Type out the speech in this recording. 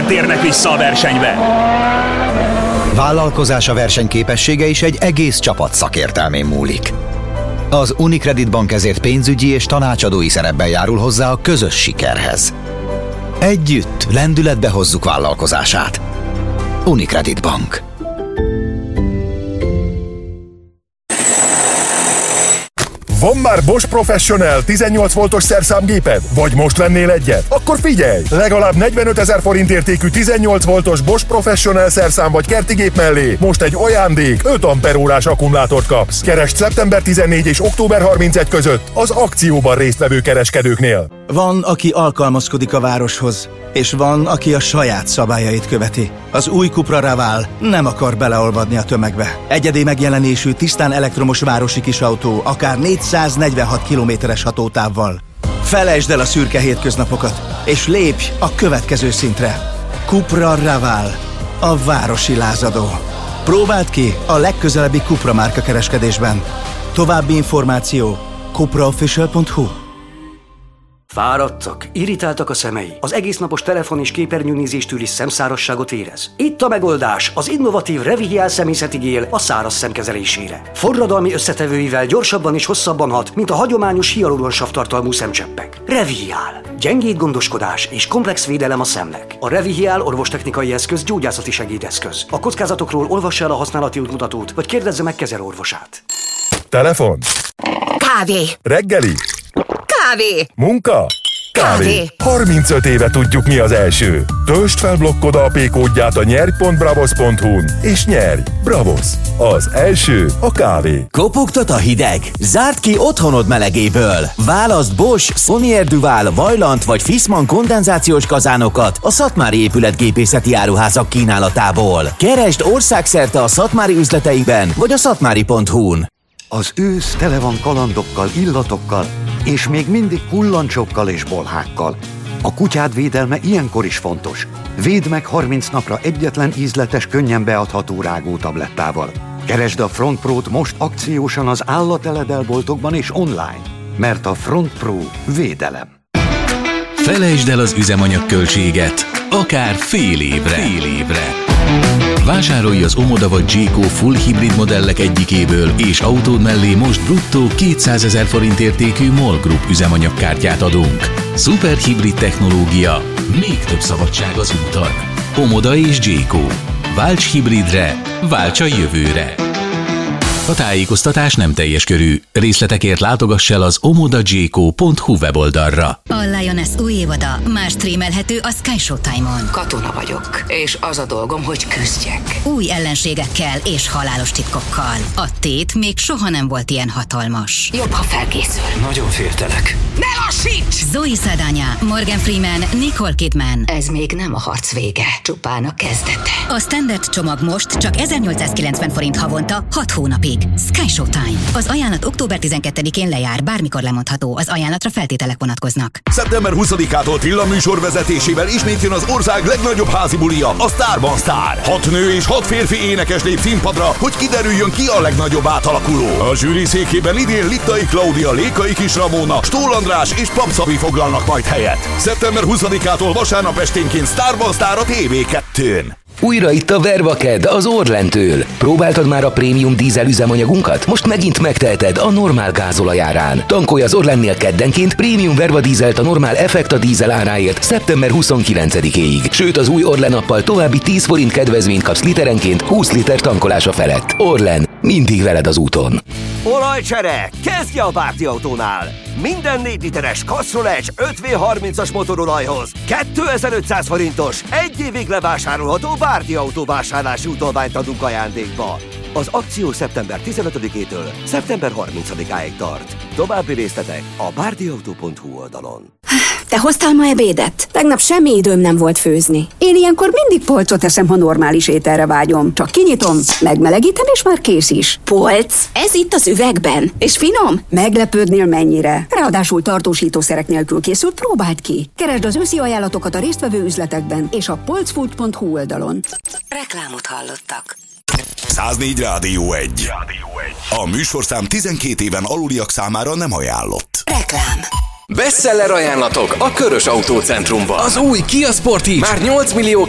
térnek vissza a versenybe. Vállalkozása versenyképessége is egy egész csapat szakértelmén múlik. Az Unicredit Bank ezért pénzügyi és tanácsadói szerepben járul hozzá a közös sikerhez. Együtt lendületbe hozzuk vállalkozását. Unicredit Bank. Van már Bosch Professional 18 voltos szerszámgéped? Vagy most vennél egyet? Akkor figyelj! Legalább 45 000 forint értékű 18 voltos Bosch Professional szerszám vagy kertigép mellé most egy ajándék 5 amperórás akkumulátort kapsz. Keresd szeptember 14 és október 31 között az akcióban résztvevő kereskedőknél. Van, aki alkalmazkodik a városhoz, és van, aki a saját szabályait követi. Az új Cupra Raval nem akar beleolvadni a tömegbe. Egyedi megjelenésű, tisztán elektromos városi kisautó, akár 446 kilométeres hatótávval. Felejtsd el a szürke hétköznapokat, és lépj a következő szintre. Cupra Raval, a városi lázadó. Próbáld ki a legközelebbi Cupra márka kereskedésben. További információ cupraofficial.hu. Fáradtak, irritáltak a szemei, az egésznapos telefon- és képernyőnézéstől is szemszárasságot érez. Itt a megoldás, az innovatív Revihial szemészeti gél a száraz szem kezelésére. Forradalmi összetevőivel gyorsabban és hosszabban hat, mint a hagyományos hialuronsav tartalmú szemcseppek. Revihial. Gyengéd gondoskodás és komplex védelem a szemnek. A Revihial orvostechnikai eszköz gyógyászati segédeszköz. A kockázatokról olvassa el a használati útmutatót, vagy kérdezze meg kezelőorvosát. Telefon. Kávé. Reggeli. Kávé. Munka. Kávé. 35 éve tudjuk, mi az első. Töltsd fel blokkod AP kódját a nyerj.bravos.hu-n és nyerj! Bravos! Az első a kávé. Kopogtat a hideg? Zárd ki otthonod melegéből! Válaszd Bosch, Sonier Duval, Vaillant vagy Fissmann kondenzációs kazánokat a Szatmári épületgépészeti áruházak kínálatából. Keresd országszerte a szatmári üzleteikben vagy a szatmári.hu-n. Az ősz tele van kalandokkal, illatokkal, és még mindig kullancsokkal és bolhákkal. A kutyád védelme ilyenkor is fontos. Védd meg 30 napra egyetlen ízletes, könnyen beadható rágótablettával. Keresd a Front Pro-t most akciósan az állateledelboltokban és online, mert a Front Pro védelem. Felejtsd el az üzemanyagköltséget, akár fél évre. Vásárolj az Omoda vagy Jayco full hibrid modellek egyikéből, és autód mellé most bruttó 200 000 forint értékű MOL Group üzemanyagkártyát adunk. Szuper hibrid technológia, még több szabadság az úton. Omoda és Jayco. Válts hibridre, válts a jövőre! A tájékoztatás nem teljes körű. Részletekért látogass el az omodajayco.hu weboldalra. A Lioness új évada már streamelhető a Sky Showtime-on. Katona vagyok, és az a dolgom, hogy küzdjek. Új ellenségekkel és halálos titkokkal. A tét még soha nem volt ilyen hatalmas. Jobb, ha felkészül. Nagyon féltelek. Ne lassíts! Zoe Saldana, Morgan Freeman, Nicole Kidman. Ez még nem a harc vége, csupán a kezdete. A standard csomag most csak 1890 forint havonta 6 hónapig. Sky Showtime. Az ajánlat október 12-én lejár, bármikor lemondható. Az ajánlatra feltételek vonatkoznak. Szeptember 20-ától Tilla műsor vezetésével ismét jön az ország legnagyobb házi bulia, a Starban Star. 6 nő és 6 férfi énekes lép színpadra, hogy kiderüljön, ki a legnagyobb átalakuló. A zsűri székében idén Littai Klaudia, Lékai Kis Ramóna, Stól András és Pap Szabi foglalnak majd helyet. Szeptember 20-ától vasárnap esténként Starban Star a TV2-n. Újra itt a Vervaked az Orlentől. Próbáltad már a prémium dízel üzemanyagunkat? Most megint megteheted a normál gázolajárán. Tankolj az Orlennél keddenként prémium Verva dízelt a normál Effekta dízel áráért szeptember 29-éig. Sőt, az új Orlen appal további 10 forint kedvezményt kapsz literenként 20 liter tankolása felett. Orlen, mindig veled az úton. Olajcsere! Kezdje a Bárdi Autónál! Minden 4 literes Castrol Edge 5V30-as motorolajhoz 2500 forintos, 1 évig levásárolható Bárdi Autó vásárlási utalványt adunk ajándékba. Az akció szeptember 15-től szeptember 30-áig tart. További részletek a bárdiautó.hu oldalon. Te hoztál ma ebédet? Tegnap semmi időm nem volt főzni. Én ilyenkor mindig polcot eszem, ha normális ételre vágyom. Csak kinyitom, megmelegítem, és már kész is. Polc? Ez itt az üvegben. És finom? Meglepődnél mennyire. Ráadásul tartósítószerek nélkül készült, próbáld ki. Keresd az őszi ajánlatokat a résztvevő üzletekben és a polcfood.hu oldalon. Reklámot hallottak. 104 Rádió 1. A műsorszám 12 éven aluliak számára nem ajánlott. Reklám. Bestseller ajánlatok a Körös Autócentrumban. Az új Kia Sportage már 8 millió